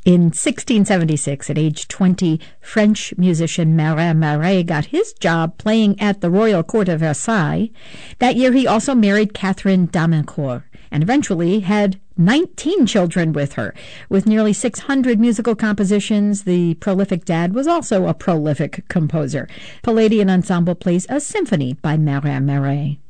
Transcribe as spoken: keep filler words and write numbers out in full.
In sixteen seventy-six, at age twenty, French musician Marin Marais got his job playing at the royal court of Versailles. That year he also married Catherine d'Amincourt and eventually had nineteen children with her. With nearly six hundred musical compositions, the prolific dad was also a prolific composer. Palladian Ensemble plays a symphony by Marin Marais.